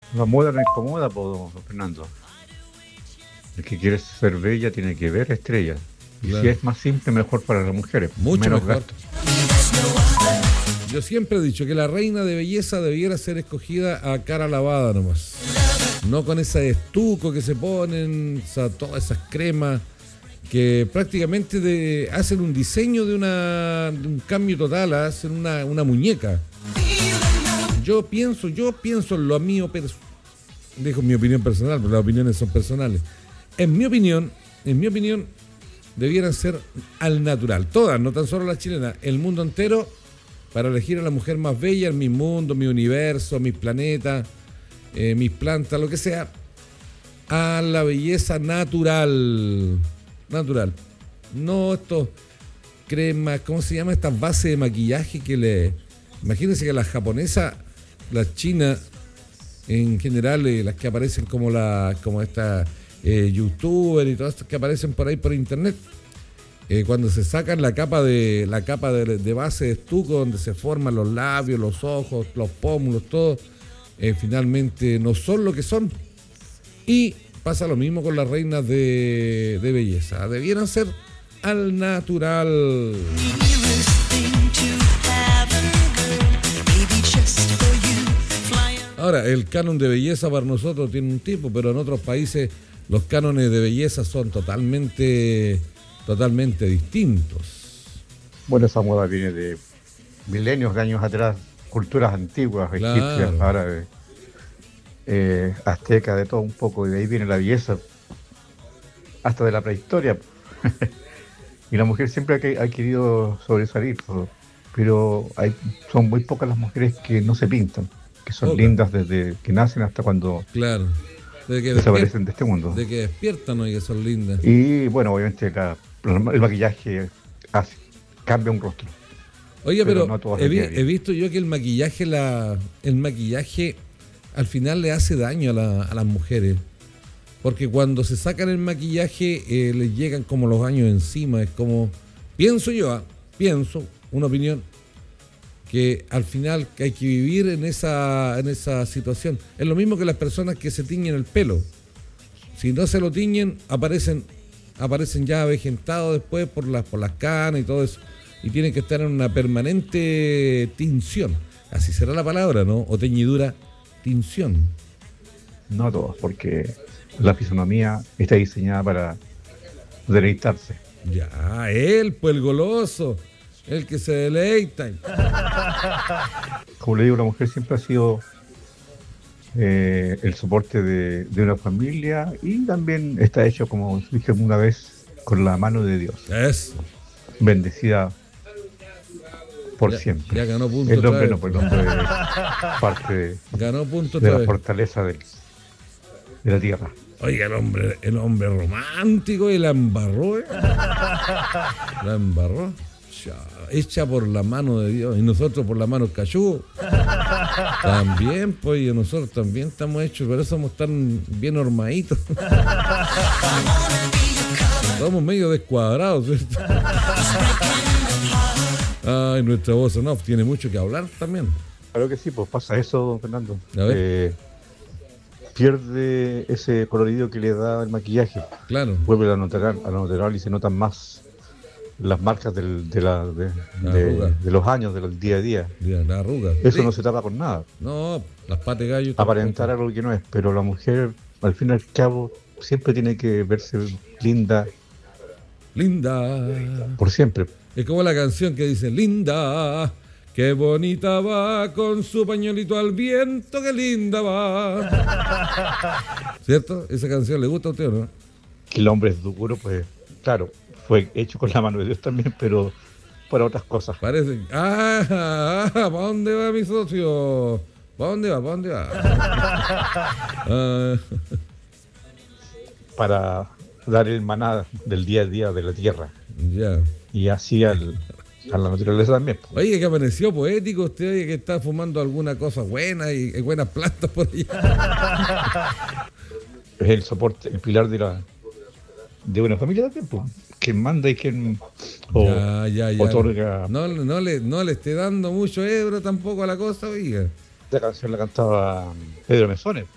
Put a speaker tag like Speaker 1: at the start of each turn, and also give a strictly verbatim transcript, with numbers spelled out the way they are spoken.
Speaker 1: La moda no incomoda, po, don Fernando. El que quiere ser bella tiene que ver estrellas. Y si
Speaker 2: Claro.
Speaker 1: es más simple, mejor para las mujeres.
Speaker 2: Mucho
Speaker 1: Menos
Speaker 2: mejor.
Speaker 1: gasto.
Speaker 2: Yo siempre he dicho que la reina de belleza debiera ser escogida a cara lavada nomás. No con ese estuco que se ponen, o sea, todas esas cremas que prácticamente de- hacen un diseño de, una, de un cambio total, hacen una, una muñeca. Yo pienso, yo pienso en lo mío, pers- dejo mi opinión personal, pero las opiniones son personales. En mi opinión, en mi opinión, debieran ser al natural. Todas, no tan solo las chilenas, el mundo entero, para elegir a la mujer más bella en mi mundo, mi universo, mis planetas, eh, mis plantas, lo que sea, a la belleza natural. Natural. No estos cremas, ¿cómo se llama? Estas bases de maquillaje que le... Imagínense que las japonesas, las chinas, en general, eh, las que aparecen como la, como estas eh, youtubers y todas estas que aparecen por ahí por internet, eh, cuando se sacan la capa de la capa de, de base de estuco donde se forman los labios, los ojos, los pómulos, todo, eh, finalmente no son lo que son. Y pasa lo mismo con las reinas de, de belleza. Debieran ser al natural. Ahora, el canon de belleza para nosotros tiene un tipo, pero en otros países los cánones de belleza son totalmente, totalmente distintos.
Speaker 1: Bueno, esa moda viene de milenios de años atrás, culturas antiguas,
Speaker 2: Claro.
Speaker 1: egipcias, árabes, eh, aztecas, de todo un poco, y de ahí viene la belleza, hasta de la prehistoria. Y la mujer siempre ha, que- ha querido sobresalir, po, pero hay, son muy pocas las mujeres que no se pintan, que son
Speaker 2: Pocas.
Speaker 1: lindas desde que nacen hasta cuando
Speaker 2: Claro. De que
Speaker 1: desaparecen
Speaker 2: despiertan,
Speaker 1: de este mundo.
Speaker 2: de que despiertan y que son lindas.
Speaker 1: Y bueno, obviamente la- el maquillaje hace, cambia un rostro.
Speaker 2: Oye,
Speaker 1: pero
Speaker 2: pero,
Speaker 1: no a todas
Speaker 2: he,
Speaker 1: les
Speaker 2: vi-
Speaker 1: queda bien.
Speaker 2: he visto yo que el maquillaje, la, el maquillaje al final le hace daño a, la- a las mujeres. Porque cuando se sacan el maquillaje, eh, les llegan como los años encima. Es como, pienso yo, ah, pienso, una opinión, que al final que hay que vivir en esa, en esa situación. Es lo mismo que las personas que se tiñen el pelo. Si no se lo tiñen, aparecen, aparecen ya avejentados después por las, por las canas y todo eso. Y tienen que estar en una permanente tinción. Así será la palabra, ¿no? O teñidura, tinción.
Speaker 1: No a todos, porque la fisonomía está diseñada para deleitarse.
Speaker 2: Ya, él, pues el goloso, el que se deleita.
Speaker 1: Como le digo, la mujer siempre ha sido eh, el soporte de, de una familia y también está hecho, como dije una vez, con la mano de Dios,
Speaker 2: Eso.
Speaker 1: bendecida por
Speaker 2: Ya,
Speaker 1: siempre.
Speaker 2: ya ganó punto
Speaker 1: El
Speaker 2: otra
Speaker 1: hombre
Speaker 2: vez.
Speaker 1: no, pues el hombre es parte de,
Speaker 2: Ganó punto
Speaker 1: de
Speaker 2: otra
Speaker 1: la
Speaker 2: vez.
Speaker 1: fortaleza del- de la tierra.
Speaker 2: Oiga, el hombre, el hombre romántico y la embarró, ¿eh? La embarró. Ya, hecha por la mano de Dios. Y nosotros por la mano cachú. También, pues, y nosotros también estamos hechos, por eso somos tan bien armaditos. Estamos medio descuadrados, ¿cierto? Ay, nuestra voz en off tiene mucho que hablar también.
Speaker 1: Claro que sí, pues pasa eso, don Fernando.
Speaker 2: A ver.
Speaker 1: Eh, pierde ese colorido que le da el maquillaje.
Speaker 2: Claro.
Speaker 1: Vuelve a lo natural, a lo natural y se notan más las marcas del- de, la, de,
Speaker 2: La
Speaker 1: de-
Speaker 2: arruga.
Speaker 1: de los años, del día a día.
Speaker 2: Ya, la arruga.
Speaker 1: Eso
Speaker 2: Sí.
Speaker 1: no se tapa con nada.
Speaker 2: No, las patas de gallo.
Speaker 1: Aparentar algo que no es, pero la mujer, al fin y al cabo, siempre tiene que verse linda
Speaker 2: Linda.
Speaker 1: por siempre.
Speaker 2: Es como la canción que dice, linda, qué bonita va con su pañuelito al viento, qué linda va. ¿Cierto? ¿Esa canción le gusta a usted o no?
Speaker 1: Que el hombre es duro, pues, claro, fue hecho con la mano de Dios también, pero para otras cosas.
Speaker 2: Parece. Ah, ah, ¿para dónde va mi socio? ¿Para dónde va? ¿Para dónde va? Ah,
Speaker 1: Para dar el maná del día a día de la tierra.
Speaker 2: ya.
Speaker 1: Y así al, a la naturaleza también. pues.
Speaker 2: Oye, que amaneció poético usted, oye, que está fumando alguna cosa buena y, y buenas plantas por allá.
Speaker 1: Es el soporte, el pilar de la de una familia también, pues. Quien manda y quien o-
Speaker 2: Ya, ya, ya.
Speaker 1: otorga.
Speaker 2: No, no, le, no le esté dando mucho ebro tampoco a la cosa, oiga.
Speaker 1: La canción la cantaba Pedro Mesones.